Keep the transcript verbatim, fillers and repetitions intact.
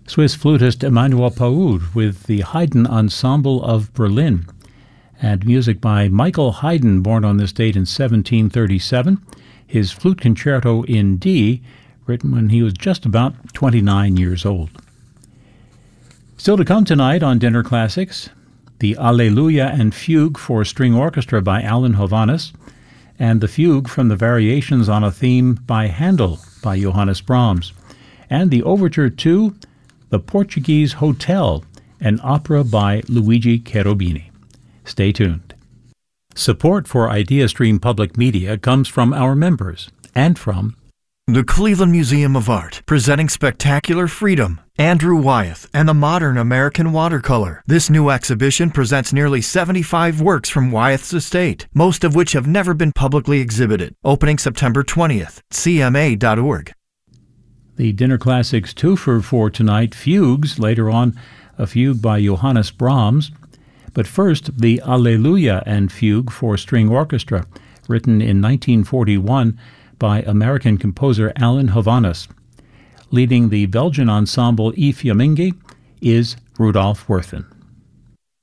Swiss flutist Emanuel Paul with the Haydn Ensemble of Berlin, and music by Michael Haydn, born on this date in seventeen thirty-seven. His flute concerto in D, written when he was just about twenty-nine years old. Still to come tonight on Dinner Classics, the Alleluia and Fugue for String Orchestra by Alan Hovhannes, and the Fugue from the Variations on a Theme by Handel by Johannes Brahms, and the Overture to The Portuguese Hotel, an opera by Luigi Cherubini. Stay tuned. Support for IdeaStream Public Media comes from our members and from the Cleveland Museum of Art, presenting Spectacular Freedom, Andrew Wyeth, and the Modern American Watercolor. This new exhibition presents nearly seventy-five works from Wyeth's estate, most of which have never been publicly exhibited. Opening September twentieth, C M A dot org. The Dinner Classics twofer for tonight, Fugues, later on a fugue by Johannes Brahms. But first, the Alleluia and Fugue for String Orchestra, written in nineteen forty-one by American composer Alan Hovhannes. Leading the Belgian ensemble I Fiammingi is Rudolf Werthin.